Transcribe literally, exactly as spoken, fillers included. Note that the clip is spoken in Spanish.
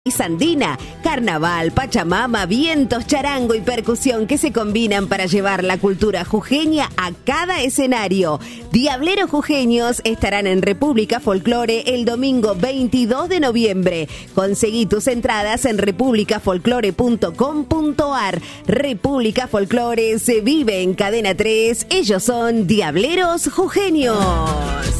Sandina, carnaval, pachamama, vientos, charango y percusión que se combinan para llevar la cultura jujeña a cada escenario. Diableros Jujeños estarán en República Folklore el domingo veintidós de noviembre. Conseguí tus entradas en república folklore punto com punto ar. República Folklore se vive en Cadena tres. Ellos son Diableros Jujeños.